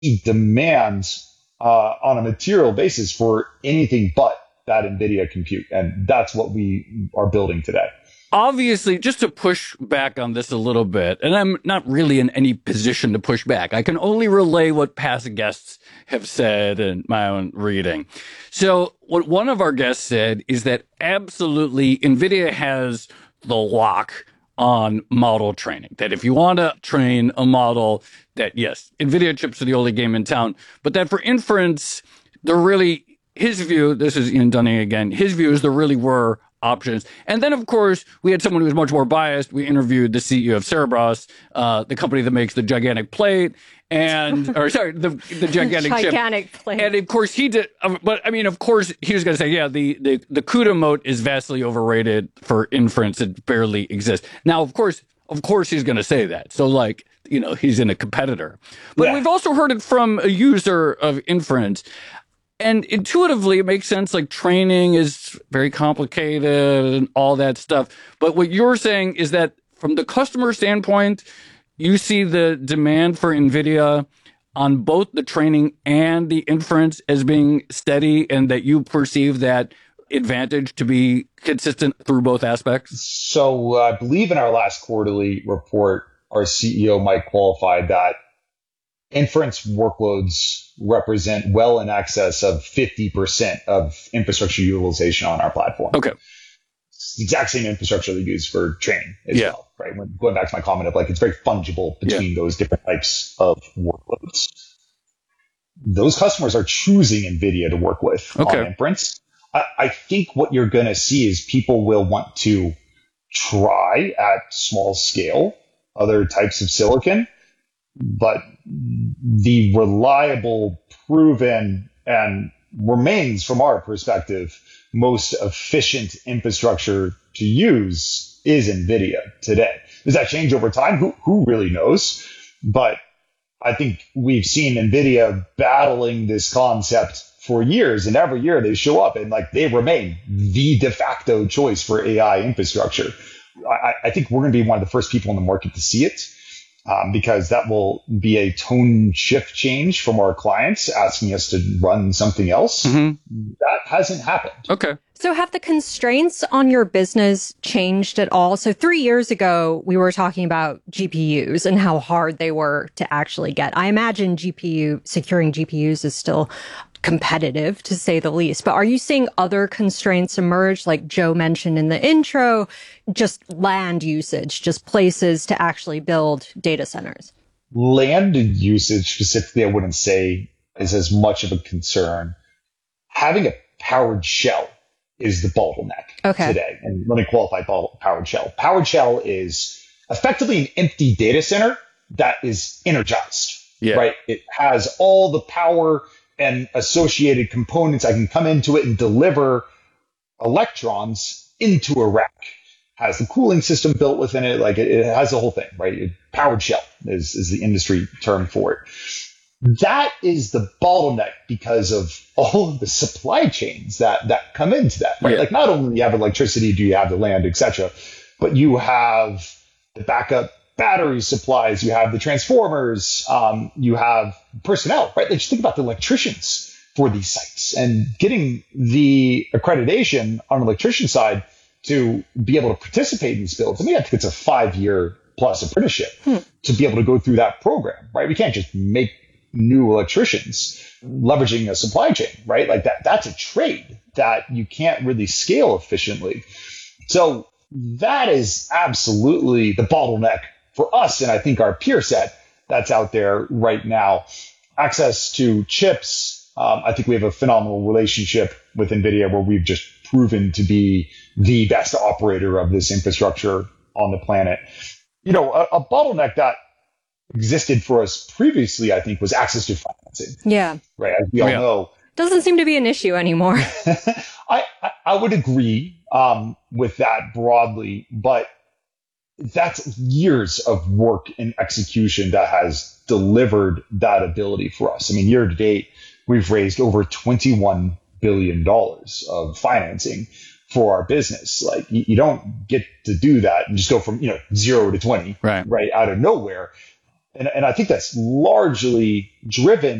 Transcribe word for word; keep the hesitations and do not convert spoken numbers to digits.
demand uh, on a material basis for anything but that NVIDIA compute. And that's what we are building today. Obviously, just to push back on this a little bit, and I'm not really in any position to push back. I can only relay what past guests have said and my own reading. So what one of our guests said is that absolutely NVIDIA has the lock on model training, that if you want to train a model, that yes, NVIDIA chips are the only game in town, but that for inference, there really, his view, this is Ian Dunning again, his view is there really were options. And then, of course, we had someone who was much more biased. We interviewed the C E O of Cerebras, uh, the company that makes the gigantic plate, and, or sorry, the, the gigantic chip. Gigantic plate. And of course he did, uh, but I mean, of course he was going to say, yeah, the, the, the CUDA moat is vastly overrated for inference. It barely exists. Now, of course, of course he's going to say that. So like, you know, he's in a competitor, but yeah. We've also heard it from a user of inference. And intuitively, it makes sense, like training is very complicated and all that stuff. But what you're saying is that from the customer standpoint, you see the demand for NVIDIA on both the training and the inference as being steady, and that you perceive that advantage to be consistent through both aspects? So uh, I believe in our last quarterly report, our C E O, Mike, qualified that inference workloads represent well in excess of fifty percent of infrastructure utilization on our platform. Okay. It's the exact same infrastructure they use for training as yeah. well, right? When, going back to my comment of like, it's very fungible between yeah. those different types of workloads. Those customers are choosing NVIDIA to work with okay. on inference. I, I think what you're going to see is people will want to try at small scale other types of silicon, but the reliable, proven, and remains, from our perspective, most efficient infrastructure to use is NVIDIA today. Does that change over time? Who, who really knows? But I think we've seen NVIDIA battling this concept for years, and every year they show up and like they remain the de facto choice for A I infrastructure. I, I think we're going to be one of the first people in the market to see it. Um, because that will be a tone shift change from our clients asking us to run something else. Mm-hmm. That hasn't happened. Okay. So have the constraints on your business changed at all? So three years ago, we were talking about G P Us and how hard they were to actually get. I imagine G P U, securing G P Us is still competitive, to say the least. But are you seeing other constraints emerge, like Joe mentioned in the intro, just land usage, just places to actually build data centers? Land usage specifically, I wouldn't say is as much of a concern. Having a powered shell is the bottleneck okay. today. And let me qualify powered shell. Powered shell is effectively an empty data center that is energized, yeah. right? It has all the power and associated components. I can come into it and deliver electrons into a rack. Has the cooling system built within it. Like it, it has the whole thing, right? It, powered shell is, is the industry term for it. That is the bottleneck because of all of the supply chains that, that come into that, right? Yeah. Like not only do you have electricity, do you have the land, et cetera, but you have the backup battery supplies, you have the transformers, um, you have personnel, right? Like just think about the electricians for these sites and getting the accreditation on the electrician side to be able to participate in these builds. I mean, I think it's a five-year plus apprenticeship hmm. to be able to go through that program, right? We can't just make new electricians leveraging a supply chain, right? Like that, that's a trade that you can't really scale efficiently. So that is absolutely the bottleneck for us, and I think our peer set that's out there right now. Access to chips. Um, I think we have a phenomenal relationship with NVIDIA where we've just proven to be the best operator of this infrastructure on the planet. You know, a, a bottleneck that existed for us previously, I think, was access to financing. Yeah. Right. As we all yeah. know. Doesn't seem to be an issue anymore. I, I, I would agree um, with that broadly, but that's years of work and execution that has delivered that ability for us. I mean, year to date, we've raised over twenty-one billion dollars of financing for our business. Like you, you don't get to do that and just go from, you know, zero to twenty, right. right out of nowhere. and, and I think that's largely driven